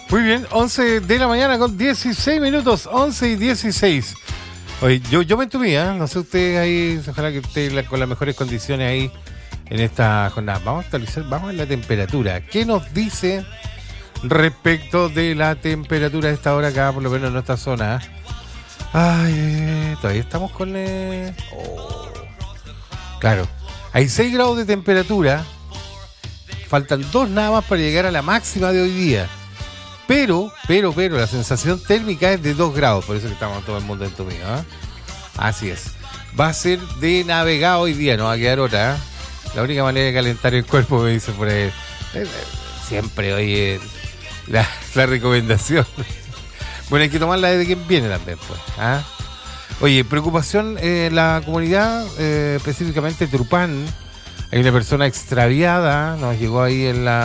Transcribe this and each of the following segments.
Muy bien, 11 de la mañana con 16 minutos, 11 y 16. Oye, yo me entumí, no sé ustedes ahí, ojalá que estén con las mejores condiciones ahí en esta jornada. Vamos a actualizar, vamos a la temperatura. ¿Qué nos dice respecto de la temperatura a esta hora acá, por lo menos en nuestra zona? Ay, todavía estamos con... Claro, hay 6 grados de temperatura, faltan 2 nada más para llegar a la máxima de hoy día. Pero, la sensación térmica es de 2 grados, por eso que estamos todo el mundo entumido, ¿eh? Así es. Va a ser de navegado hoy día, no va a quedar otra, ¿eh? La única manera de calentar el cuerpo, me dice por ahí. Siempre, oye, la recomendación. Bueno, hay que tomarla desde quien viene también, pues, ¿eh? Oye, preocupación en la comunidad, específicamente Trupán. Hay una persona extraviada, nos llegó ahí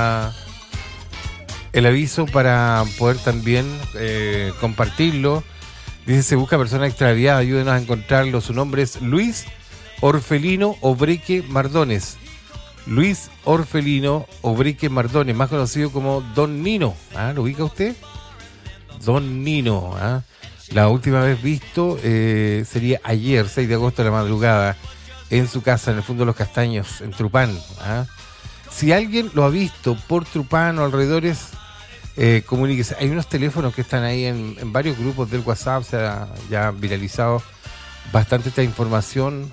el aviso para poder también compartirlo. Dice, se busca persona extraviada, ayúdenos a encontrarlo. Su nombre es Luis Orfelino Obreque Mardones. Luis Orfelino Obreque Mardones, más conocido como Don Nino. ¿Lo ubica usted? Don Nino. La última vez visto sería ayer, 6 de agosto de la madrugada, en su casa, en el Fondo de los Castaños, en Trupán. Si alguien lo ha visto por Trupán o alrededores, comuníquese. Hay unos teléfonos que están ahí en varios grupos del WhatsApp, se ha ya viralizado bastante esta información.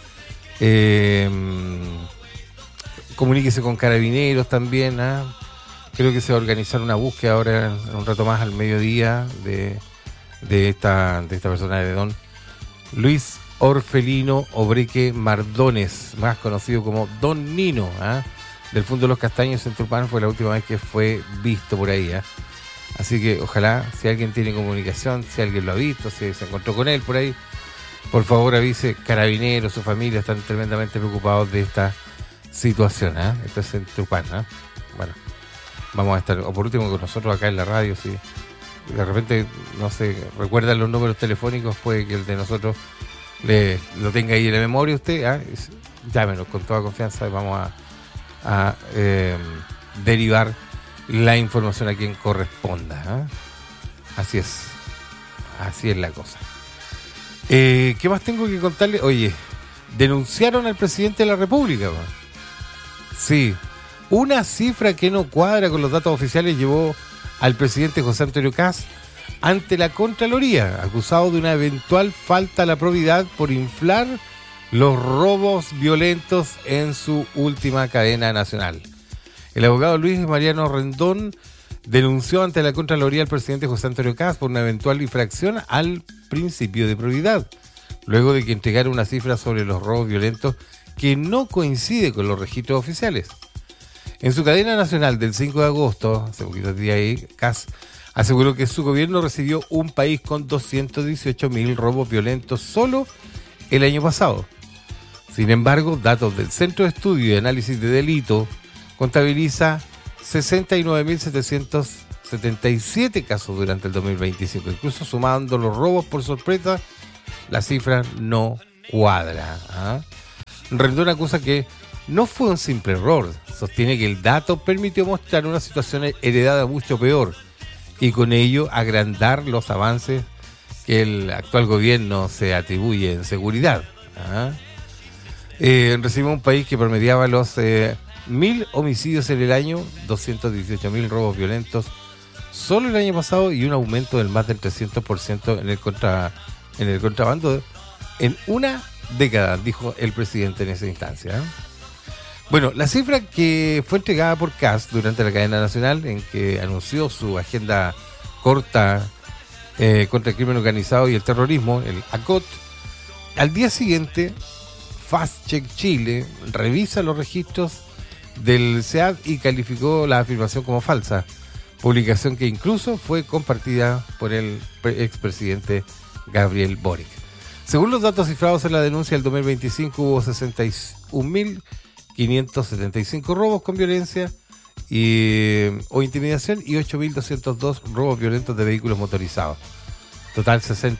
Comuníquese con Carabineros también. Creo que se va a organizar una búsqueda ahora en un rato más al mediodía de esta persona de Don Luis Orfelino Obreque Mardones, más conocido como Don Nino, del Fondo de los Castaños en Trupán. Fue la última vez que fue visto por ahí. Así que ojalá, si alguien tiene comunicación, si alguien lo ha visto, si se encontró con él por ahí, por favor avise. Carabineros, su familia están tremendamente preocupados de esta situación. Esto es en Trupán. Bueno, vamos a estar, o por último con nosotros acá en la radio, si de repente, no sé, recuerdan los números telefónicos, puede que el de nosotros lo tenga ahí en la memoria usted. Llámenos con toda confianza y vamos a derivar la información a quien corresponda. Así es la cosa. ¿Qué más tengo que contarle? Oye, denunciaron al presidente de la República. Sí, una cifra que no cuadra con los datos oficiales llevó al presidente José Antonio Kast ante la Contraloría, acusado de una eventual falta a la probidad por inflar los robos violentos en su última cadena nacional. El abogado Luis Mariano Rendón denunció ante la Contraloría al presidente José Antonio Kast por una eventual infracción al principio de probidad, luego de que entregara una cifra sobre los robos violentos que no coincide con los registros oficiales. En su cadena nacional del 5 de agosto, hace poquitos días ahí, Kast aseguró que su gobierno recibió un país con 218.000 robos violentos solo el año pasado. Sin embargo, datos del Centro de Estudio y Análisis de Delito contabiliza 69.777 casos durante el 2025. Incluso sumando los robos por sorpresa, la cifra no cuadra. Rendón acusa que no fue un simple error. Sostiene que el dato permitió mostrar una situación heredada mucho peor y con ello agrandar los avances que el actual gobierno se atribuye en seguridad. Recibimos un país que promediaba los 1.000 homicidios en el año, 218.000 robos violentos solo el año pasado y un aumento del más del 300% en el contrabando en una década, dijo el presidente en esa instancia. Bueno, la cifra que fue entregada por Kast durante la cadena nacional, en que anunció su agenda corta contra el crimen organizado y el terrorismo, el ACOT, al día siguiente, Fast Check Chile revisa los registros del SEAD y calificó la afirmación como falsa, publicación que incluso fue compartida por el expresidente Gabriel Boric. Según los datos cifrados en la denuncia del 2025, hubo 61.575 robos con violencia o intimidación y 8.202 robos violentos de vehículos motorizados. Total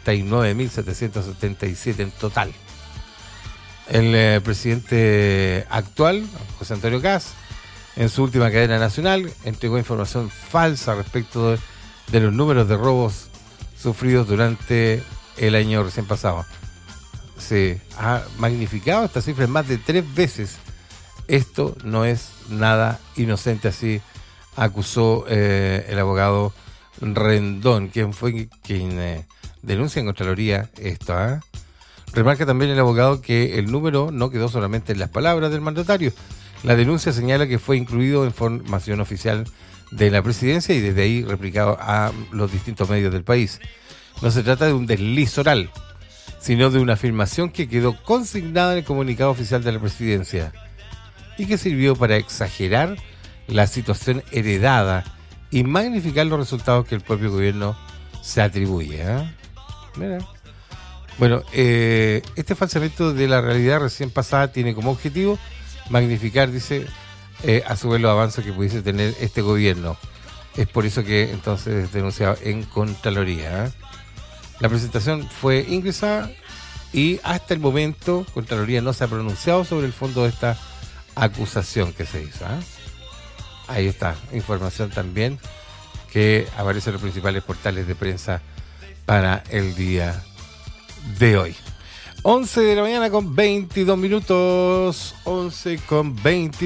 69.777 en total. El presidente actual, José Antonio Kast, en su última cadena nacional, entregó información falsa respecto de los números de robos sufridos durante el año recién pasado. Se ha magnificado esta cifra en más de 3 veces. Esto no es nada inocente, así acusó el abogado Rendón, quien denuncia en Contraloría esto. Remarca también el abogado que el número no quedó solamente en las palabras del mandatario. La denuncia señala que fue incluido en información oficial de la presidencia y desde ahí replicado a los distintos medios del país. No se trata de un desliz oral, sino de una afirmación que quedó consignada en el comunicado oficial de la presidencia y que sirvió para exagerar la situación heredada y magnificar los resultados que el propio gobierno se atribuye. Mira. Bueno, este falsamiento de la realidad recién pasada tiene como objetivo magnificar, dice, a su vez los avances que pudiese tener este gobierno. Es por eso que entonces es denunciado en Contraloría. La presentación fue ingresada y hasta el momento Contraloría no se ha pronunciado sobre el fondo de esta acusación que se hizo. Ahí está, información también que aparece en los principales portales de prensa para el día de hoy. 11 de la mañana con 22 minutos. 11 con 22.